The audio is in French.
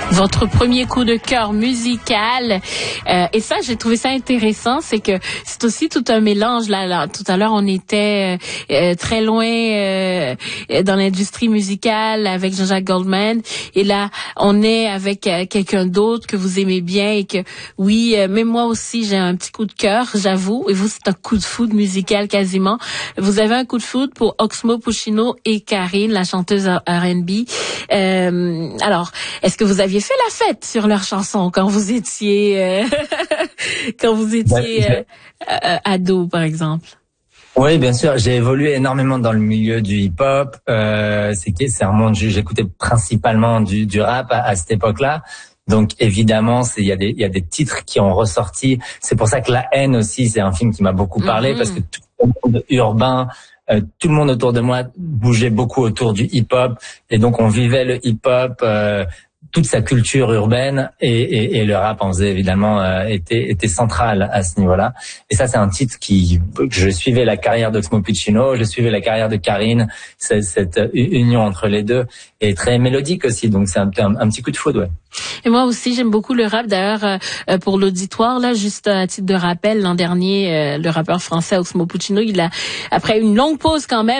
Votre premier coup de cœur musical. Et ça, j'ai trouvé ça intéressant, c'est que c'est aussi tout un mélange. Là, tout à l'heure, on était très loin dans l'industrie musicale avec Jean-Jacques Goldman. Et là, on est avec quelqu'un d'autre que vous aimez bien et que, oui, même moi aussi, j'ai un petit coup de cœur, j'avoue. Et vous, c'est un coup de foudre musical quasiment. Vous avez un coup de foudre pour Oxmo Puccino et Karine, la chanteuse R&B. Alors, est-ce que vous aviez fait la fête sur leurs chansons quand vous étiez ado, par exemple? Oui, bien sûr. J'ai évolué énormément dans le milieu du hip-hop. C'est un monde. J'écoutais principalement du rap à cette époque-là. Donc évidemment, il y a des titres qui ont ressorti. C'est pour ça que La Haine aussi, c'est un film qui m'a beaucoup parlé parce que tout le monde urbain, tout le monde autour de moi bougeait beaucoup autour du hip-hop et donc on vivait le hip-hop. Toute sa culture urbaine et le rap en faisait évidemment était central à ce niveau-là. Et ça, c'est un titre je suivais la carrière d'Oxmo Puccino, je suivais la carrière de Karine, cette union entre les deux est très mélodique aussi, donc c'est un petit coup de foudre, ouais. Et moi aussi, j'aime beaucoup le rap. D'ailleurs, pour l'auditoire, là, juste à titre de rappel, l'an dernier, le rappeur français Oxmo Puccino, après une longue pause quand même,